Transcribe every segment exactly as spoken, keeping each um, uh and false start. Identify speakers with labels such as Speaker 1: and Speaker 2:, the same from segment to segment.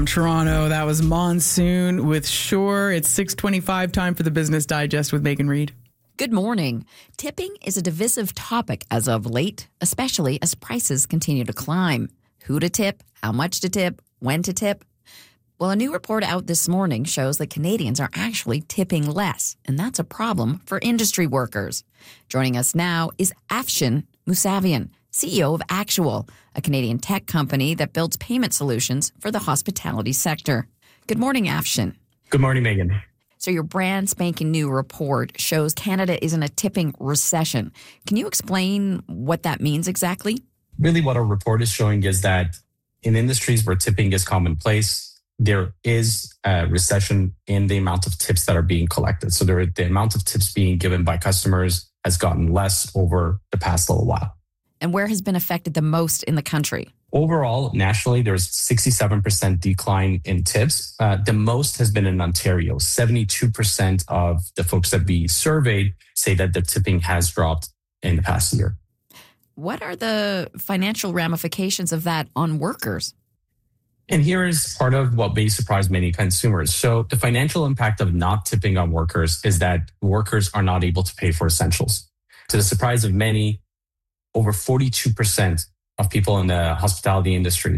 Speaker 1: downtown Toronto. That was Monsoon with Shore. It's six twenty-five, time for the Business Digest with Megan Reid.
Speaker 2: Good morning. Tipping is a divisive topic as of late, especially as prices continue to climb. Who to tip, how much to tip, when to tip. Well, a new report out this morning shows that Canadians are actually tipping less, and that's a problem for industry workers. Joining us now is Afshin Mousavian, C E O of Actual, a Canadian tech company that builds payment solutions for the hospitality sector. Good morning, Afshin.
Speaker 3: Good morning, Megan.
Speaker 2: So your brand spanking new report shows Canada is in a tipping recession. Can you explain what that means exactly?
Speaker 3: Really what our report is showing is that in industries where tipping is commonplace, there is a recession in the amount of tips that are being collected. So there, the amount of tips being given by customers has gotten less over the past little while.
Speaker 2: And where has been affected the most in the country?
Speaker 3: Overall, nationally, there's sixty-seven percent decline in tips. Uh, the most has been in Ontario. seventy-two percent of the folks that we surveyed say that the tipping has dropped in the past year.
Speaker 2: What are the financial ramifications of that on workers?
Speaker 3: And here is part of what may surprise many consumers. So the financial impact of not tipping on workers is that workers are not able to pay for essentials. To the surprise of many, over forty-two percent of people in the hospitality industry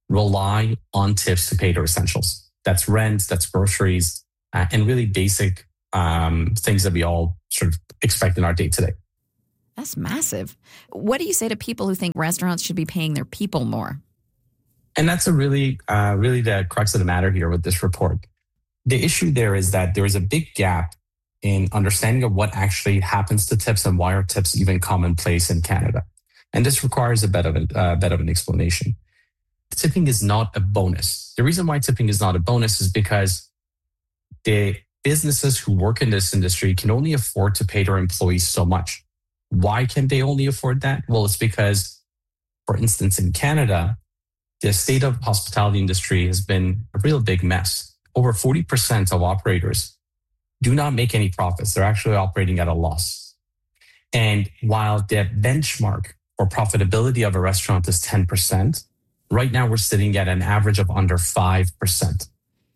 Speaker 3: rely on tips to pay their essentials. That's rent, that's groceries, uh, and really basic um, things that we all sort of expect in our day-to-day.
Speaker 2: That's massive. What do you say to people who think restaurants should be paying their people more?
Speaker 3: And that's a really, uh, really the crux of the matter here with this report. The issue there is that there is a big gap in understanding of what actually happens to tips and why are tips even commonplace in Canada. And this requires a bit of, a uh, bit of an explanation. Tipping is not a bonus. The reason why tipping is not a bonus is because the businesses who work in this industry can only afford to pay their employees so much. Why can they only afford that? Well, it's because, for instance, in Canada, the state of hospitality industry has been a real big mess. Over forty percent of operators do not make any profits. They're actually operating at a loss. And while the benchmark for profitability of a restaurant is ten percent, right now we're sitting at an average of under five percent.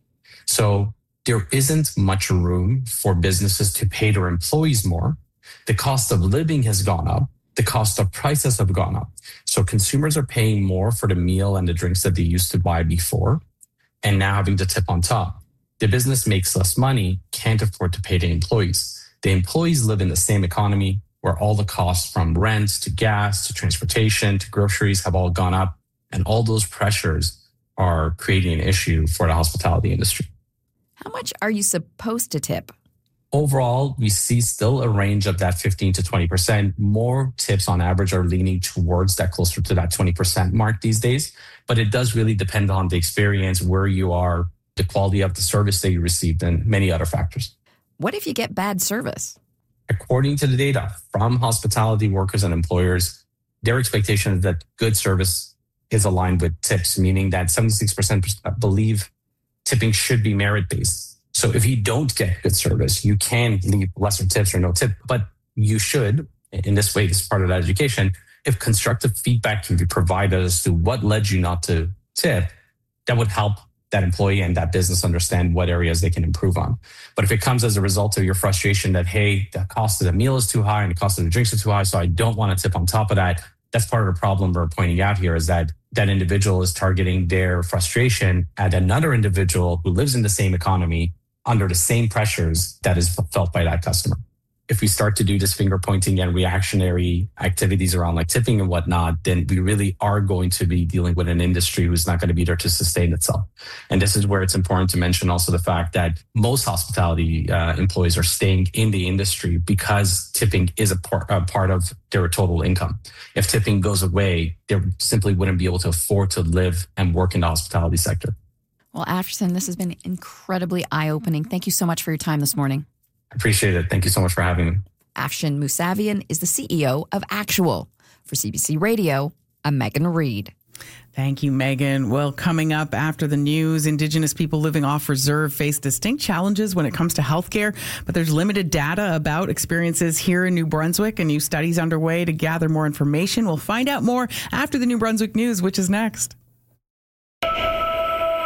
Speaker 3: So there isn't much room for businesses to pay their employees more. The cost of living has gone up. The cost of prices have gone up. So consumers are paying more for the meal and the drinks that they used to buy before, and now having to tip on top. The business makes less money, can't afford to pay the employees. The employees live in the same economy where all the costs from rent to gas to transportation to groceries have all gone up, and all those pressures are creating an issue for the hospitality industry.
Speaker 2: How much are you supposed to tip?
Speaker 3: Overall, we see still a range of that fifteen to twenty percent. More tips on average are leaning towards that, closer to that twenty percent mark these days. But it does really depend on the experience, where you are, the quality of the service that you received, and many other factors.
Speaker 2: What if you get bad service?
Speaker 3: According to the data from hospitality workers and employers, their expectation is that good service is aligned with tips, meaning that seventy-six percent believe tipping should be merit-based. So if you don't get good service, you can leave lesser tips or no tip, but you should, in this way, this is part of that education, if constructive feedback can be provided as to what led you not to tip, that would help that employee and that business understand what areas they can improve on. But if it comes as a result of your frustration that, hey, the cost of the meal is too high and the cost of the drinks are too high, so I don't want to tip on top of that, that's part of the problem we're pointing out here, is that that individual is targeting their frustration at another individual who lives in the same economy under the same pressures that is felt by that customer. If we start to do this finger pointing and reactionary activities around like tipping and whatnot, then we really are going to be dealing with an industry who's not going to be there to sustain itself. And this is where it's important to mention also the fact that most hospitality uh, employees are staying in the industry because tipping is a, par- a part of their total income. If tipping goes away, they simply wouldn't be able to afford to live and work in the hospitality sector.
Speaker 2: Well, Afshin, this has been incredibly eye-opening. Thank you so much for your time this morning.
Speaker 3: I appreciate it. Thank you so much for having me.
Speaker 2: Afshin Mousavian is the C E O of Actual. For C B C Radio, I'm Megan Reid.
Speaker 1: Thank you, Megan. Well, coming up after the news, Indigenous people living off reserve face distinct challenges when it comes to healthcare, but there's limited data about experiences here in New Brunswick. A new study's underway to gather more information. We'll find out more after the New Brunswick News, which is next.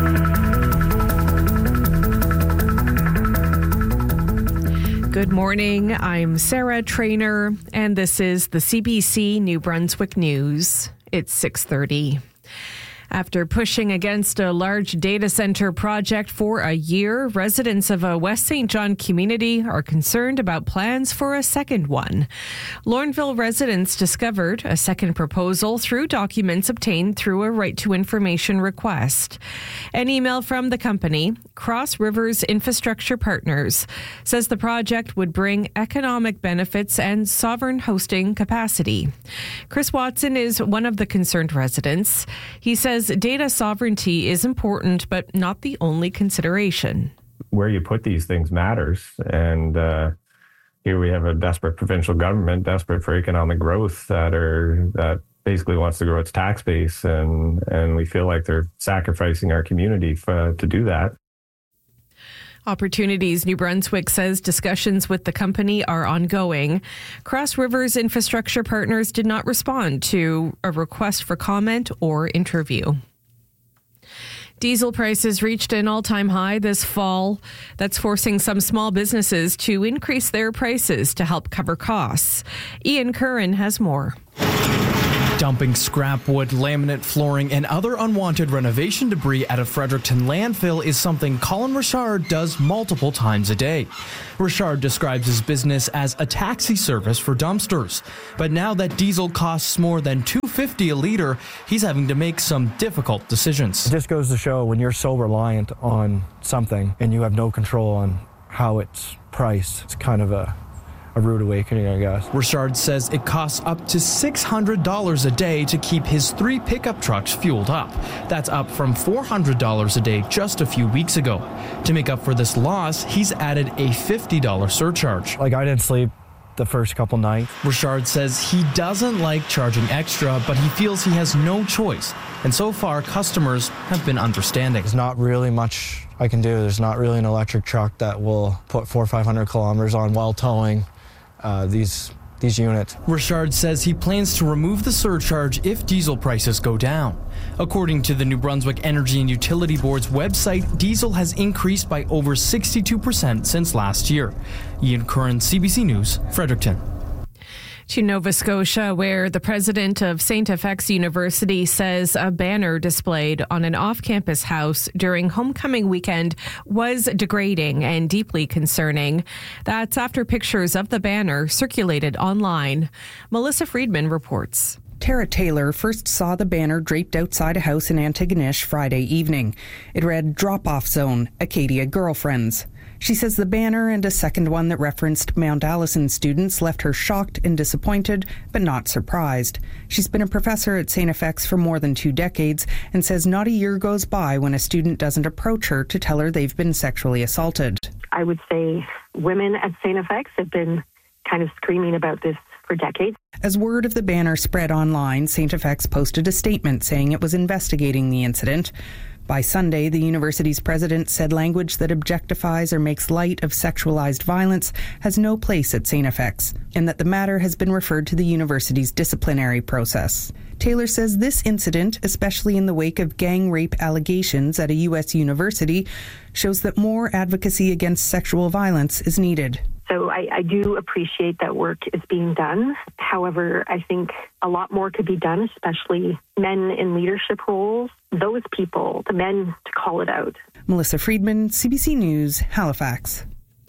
Speaker 4: Good morning. I'm Sarah Trainer, and this is the C B C New Brunswick News. It's six thirty. After pushing against a large data center project for a year, residents of a West Saint John community are concerned about plans for a second one. Lorneville residents discovered a second proposal through documents obtained through a right to information request. An email from the company, Cross Rivers Infrastructure Partners, says the project would bring economic benefits and sovereign hosting capacity. Chris Watson is one of the concerned residents. He says data sovereignty is important, but not the only consideration.
Speaker 5: Where you put these things matters. And uh, here we have a desperate provincial government, desperate for economic growth, that are that basically wants to grow its tax base. And, and we feel like they're sacrificing our community for, to do that.
Speaker 4: Opportunities New Brunswick says discussions with the company are ongoing. Cross Rivers Infrastructure Partners did not respond to a request for comment or interview. Diesel prices reached an all-time high this fall. That's forcing some small businesses to increase their prices to help cover costs. Ian Curran has more.
Speaker 6: Dumping scrap wood, laminate flooring, and other unwanted renovation debris at a Fredericton landfill is something Colin Richard does multiple times a day. Richard describes his business as a taxi service for dumpsters. But now that diesel costs more than two dollars and fifty cents a litre, he's having to make some difficult decisions.
Speaker 7: It just goes to show when you're so reliant on something and you have no control on how it's priced, it's kind of a A rude awakening, I guess.
Speaker 6: Richard says it costs up to six hundred dollars a day to keep his three pickup trucks fueled up. That's up from four hundred dollars a day just a few weeks ago. To make up for this loss, he's added a fifty dollars surcharge.
Speaker 7: Like, I didn't sleep the first couple nights.
Speaker 6: Richard says he doesn't like charging extra, but he feels he has no choice. And so far, customers have been understanding.
Speaker 7: There's not really much I can do. There's not really an electric truck that will put four or five hundred kilometers on while towing Uh, these these units.
Speaker 6: Richard says he plans to remove the surcharge if diesel prices go down. According to the New Brunswick Energy and Utility Board's website, diesel has increased by over sixty-two percent since last year. Ian Curran, C B C News, Fredericton.
Speaker 4: To Nova Scotia, where the president of Saint F X University says a banner displayed on an off-campus house during homecoming weekend was degrading and deeply concerning. That's after pictures of the banner circulated online. Melissa Friedman reports.
Speaker 1: Tara Taylor first saw the banner draped outside a house in Antigonish Friday evening. It read, "Drop-off Zone, Acadia Girlfriends." She says the banner and a second one that referenced Mount Allison students left her shocked and disappointed, but not surprised. She's been a professor at Saint F X for more than two decades and says not a year goes by when a student doesn't approach her to tell her they've been sexually assaulted.
Speaker 8: I would say women at Saint F X have been kind of screaming about this for decades.
Speaker 1: As word of the banner spread online, Saint F X posted a statement saying it was investigating the incident. By Sunday, the university's president said language that objectifies or makes light of sexualized violence has no place at Saint F X, and that the matter has been referred to the university's disciplinary process. Taylor says this incident, especially in the wake of gang rape allegations at a U S university, shows that more advocacy against sexual violence is needed.
Speaker 8: So I, I do appreciate that work is being done. However, I think a lot more could be done, especially men in leadership roles. Those people, the men, to call it out.
Speaker 1: Melissa Friedman, C B C News, Halifax.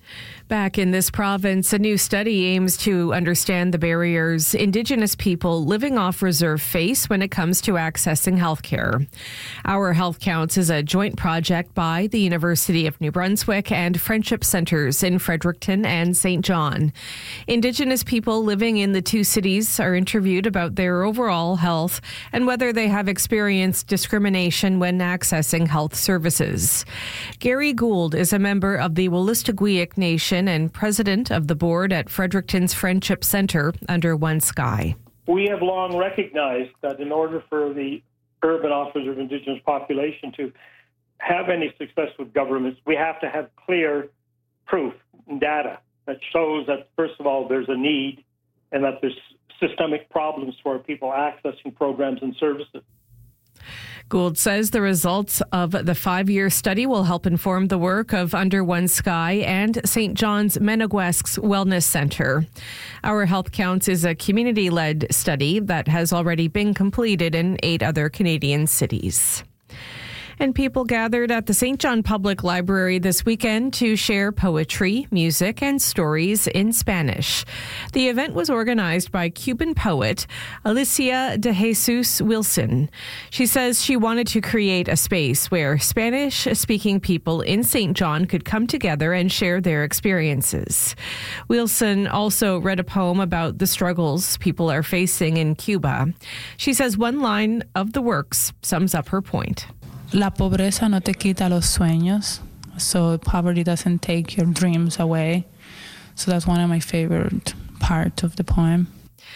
Speaker 4: Back in this province, a new study aims to understand the barriers Indigenous people living off reserve face when it comes to accessing healthcare. Our Health Counts is a joint project by the University of New Brunswick and Friendship Centres in Fredericton and Saint John. Indigenous people living in the two cities are interviewed about their overall health and whether they have experienced discrimination when accessing health services. Gary Gould is a member of the Wolastoqiyik Nation and president of the board at Fredericton's Friendship Centre under One Sky.
Speaker 9: We have long recognized that in order for the urban officers of Indigenous population to have any success with governments, we have to have clear proof and data that shows that, first of all, there's a need and that there's systemic problems for people accessing programs and services.
Speaker 4: Gould says the results of the five-year study will help inform the work of Under One Sky and Saint John's Meneguesque's Wellness Centre. Our Health Counts is a community-led study that has already been completed in eight other Canadian cities. And people gathered at the Saint John Public Library this weekend to share poetry, music, and stories in Spanish. The event was organized by Cuban poet Alicia de Jesus Wilson. She says she wanted to create a space where Spanish-speaking people in Saint John could come together and share their experiences. Wilson also read a poem about the struggles people are facing in Cuba. She says one line of the works sums up her point.
Speaker 10: La pobreza no te quita los sueños, so poverty doesn't take your dreams away. So that's one of my favorite parts of the poem.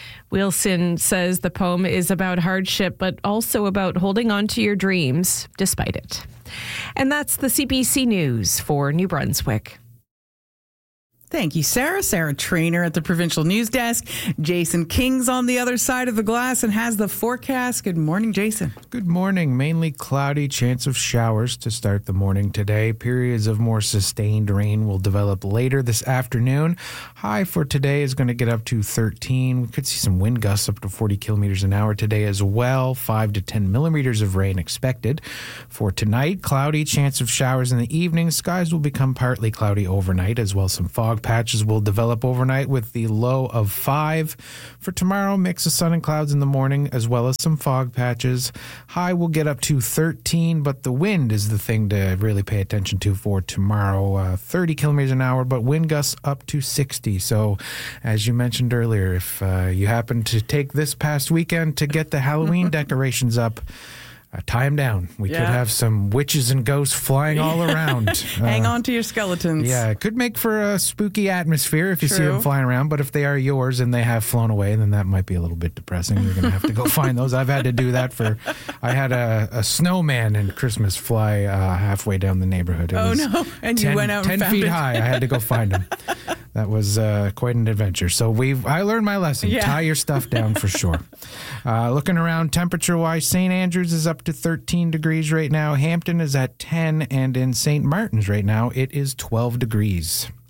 Speaker 4: Wilson says the poem is about hardship, but also about holding on to your dreams despite it. And that's the C B C News for New Brunswick.
Speaker 1: Thank you, Sarah. Sarah Trainer at the Provincial News Desk. Jason King's on the other side of the glass and has the forecast. Good morning, Jason.
Speaker 11: Good morning. Mainly cloudy, chance of showers to start the morning today. Periods of more sustained rain will develop later this afternoon. High for today is going to get up to thirteen. We could see some wind gusts up to forty kilometers an hour today as well. five to ten millimeters of rain expected. For tonight, cloudy, chance of showers in the evening. Skies will become partly cloudy overnight as well. Some fog patches will develop overnight with the low of five. For tomorrow, mix of sun and clouds in the morning as well as some fog patches. High will get up to thirteen, but the wind is the thing to really pay attention to for tomorrow. Uh, thirty kilometers an hour, but wind gusts up to sixty. So as you mentioned earlier, if uh, you happen to take this past weekend to get the Halloween decorations up, Uh, tie them down. We
Speaker 1: Yeah.
Speaker 11: could have some witches and ghosts flying all around.
Speaker 1: Hang
Speaker 11: Uh,
Speaker 1: on to your skeletons.
Speaker 11: Yeah, it could make for a spooky atmosphere if you see
Speaker 1: True.
Speaker 11: them flying around. But if they are yours and they have flown away, then that might be a little bit depressing. You're going to have to go find those. I've had to do that for. I had a, a snowman in Christmas fly uh, halfway down the neighborhood. It
Speaker 1: Oh,
Speaker 11: was
Speaker 1: no. And you
Speaker 11: ten,
Speaker 1: went out and
Speaker 11: ten
Speaker 1: found
Speaker 11: feet
Speaker 1: it.
Speaker 11: high. I had to go find him. That was uh, quite an adventure. So we've I learned my lesson.
Speaker 1: Yeah.
Speaker 11: Tie your stuff down for sure. Uh, looking around temperature-wise, Saint Andrews is up to thirteen degrees right now. Hampton is at ten, and in Saint Martin's right now, it is twelve degrees.